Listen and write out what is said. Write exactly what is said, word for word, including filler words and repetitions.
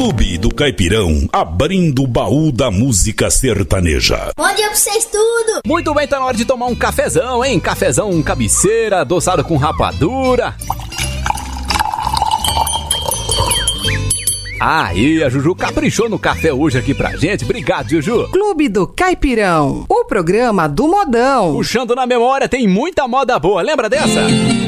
Clube do Caipirão, abrindo o baú da música sertaneja. Bom dia pra vocês tudo! Muito bem, tá na hora de tomar um cafezão, hein? Cafezão cabeceira, adoçado com rapadura. Aí, a Juju caprichou no café hoje aqui pra gente. Obrigado, Juju. Clube do Caipirão, o programa do modão. Puxando na memória, tem muita moda boa. Lembra dessa?